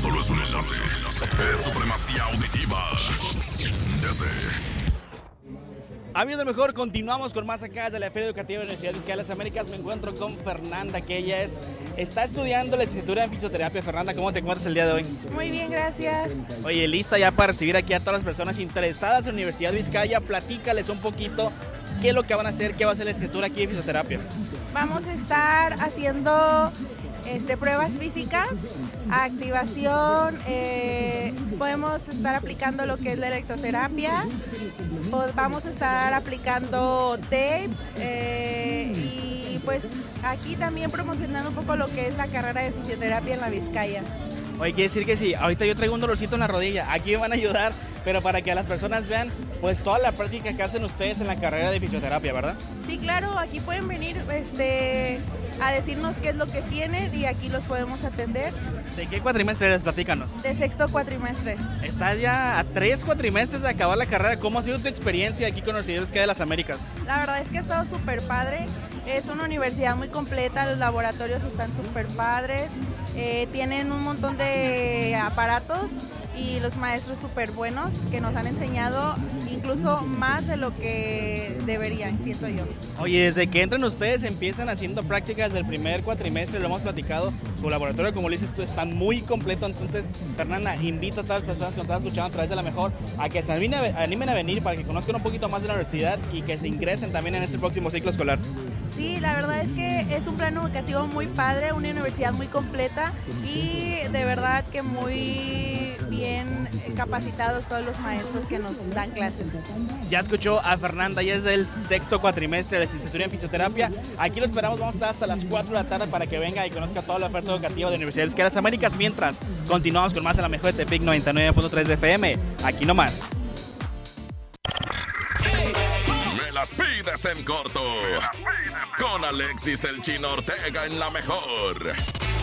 solo es un enlace. Es supremacía auditiva. Amigos de Mejor, continuamos con más acá de la Feria Educativa de la Universidad Vizcaya de las Américas. Me encuentro con Fernanda, que ella está estudiando la licenciatura en fisioterapia. Fernanda, ¿cómo te encuentras el día de hoy? Muy bien, gracias. Oye, lista ya para recibir aquí a todas las personas interesadas en la Universidad Vizcaya. Platícales un poquito qué es lo que van a hacer, qué va a ser la licenciatura aquí de fisioterapia. Vamos a estar haciendo pruebas físicas, activación, podemos estar aplicando lo que es la electroterapia, vamos a estar aplicando tape y pues aquí también promocionando un poco lo que es la carrera de fisioterapia en la Vizcaya. Oye, quiere decir que sí, ahorita yo traigo un dolorcito en la rodilla, aquí me van a ayudar, pero para que las personas vean pues toda la práctica que hacen ustedes en la carrera de fisioterapia, ¿verdad? Sí, claro, aquí pueden venir a decirnos qué es lo que tienen y aquí los podemos atender. ¿De qué cuatrimestre eres? Platícanos. De sexto cuatrimestre. Estás ya a 3 cuatrimestres de acabar la carrera. ¿Cómo ha sido tu experiencia aquí con la Universidad Vizcaya de las Américas? La verdad es que ha estado súper padre. Es una universidad muy completa, los laboratorios están súper padres, tienen un montón de aparatos y los maestros súper buenos que nos han enseñado incluso más de lo que deberían, siento yo. Oye, desde que entran ustedes empiezan haciendo prácticas del primer cuatrimestre, lo hemos platicado, su laboratorio, como lo dices tú, está muy completo. Entonces, Fernanda, invita a todas las personas que nos están escuchando a través de La Mejor a que se animen a venir para que conozcan un poquito más de la universidad y que se ingresen también en este próximo ciclo escolar. Sí, la verdad es que es un plan educativo muy padre, una universidad muy completa y de verdad que muy bien capacitados todos los maestros que nos dan clases. Ya escuchó a Fernanda, ya es del sexto cuatrimestre de la licenciatura en fisioterapia. Aquí lo esperamos, vamos a estar hasta las 4 de la tarde para que venga y conozca toda la oferta educativa de la Universidad Vizcaya de las Américas. Mientras, continuamos con más a La Mejor de Tepic 99.3 de FM. Aquí nomás. Me las pides en corto. Con Alexis el Chino Ortega en La Mejor.